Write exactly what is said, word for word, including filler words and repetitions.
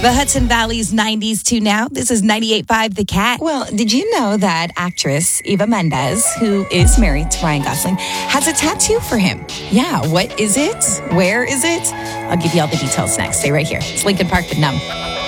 The Hudson Valley's nineties to now. This is ninety-eight point five The Cat. Well, did you know that actress Eva Mendes, who is married to Ryan Gosling, has a tattoo for him? Yeah, what is it? Where is it? I'll give you all the details next. Stay right here. It's Lincoln Park with Numb.